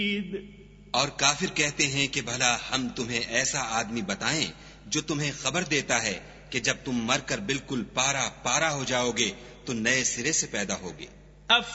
और काफिर कहते हैं कि भला हम तुम्हें ऐसा आदमी बताएं जो तुम्हें खबर देता है कि जब तुम मरकर बिल्कुल पारा पारा हो जाओगे तो नए सिरे से पैदा होगे।